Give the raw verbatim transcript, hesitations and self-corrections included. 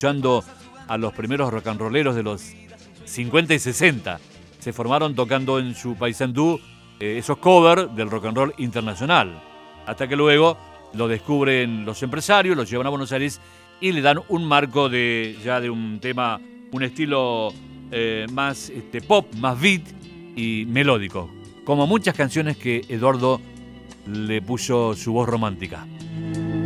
escuchando a los primeros rock and rolleros de los cincuenta y sesenta. Se formaron tocando en su Paysandú eh, esos covers del rock and roll internacional. Hasta que luego lo descubren los empresarios, lo llevan a Buenos Aires y le dan un marco de ya de un tema, un estilo eh, más este, pop, más beat y melódico. Como muchas canciones que Eduardo le puso su voz romántica.